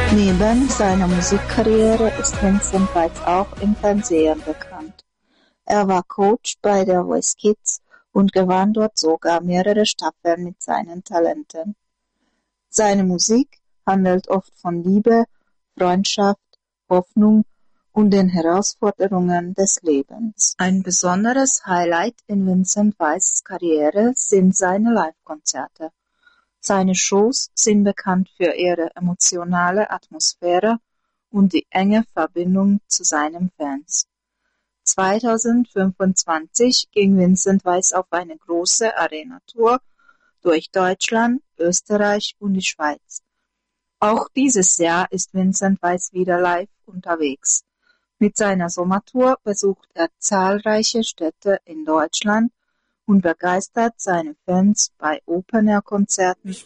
Neben seiner Musikkarriere ist Vincent Weiss auch im Fernsehen bekannt. Er war Coach bei der Voice Kids und gewann dort sogar mehrere Staffeln mit seinen Talenten. Seine Musik handelt oft von Liebe, Freundschaft, Hoffnung und den Herausforderungen des Lebens. Ein besonderes Highlight in Vincent Weiss' Karriere sind seine Live-Konzerte. Seine Shows sind bekannt für ihre emotionale Atmosphäre und die enge Verbindung zu seinen Fans. 2025 ging Vincent Weiss auf eine große Arena-Tour durch Deutschland, Österreich und die Schweiz. Auch dieses Jahr ist Vincent Weiss wieder live unterwegs. Mit seiner Sommertour besucht er zahlreiche Städte in Deutschland und begeistert seine Fans bei Open-Air-Konzerten